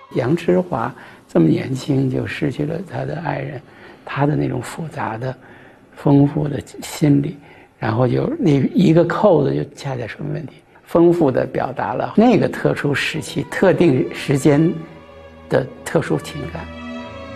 杨之华这么年轻就失去了他的爱人，他的那种复杂的、丰富的心理，然后就那一个扣子就恰恰出问题，丰富地表达了那个特殊时期、特定时间的特殊情感。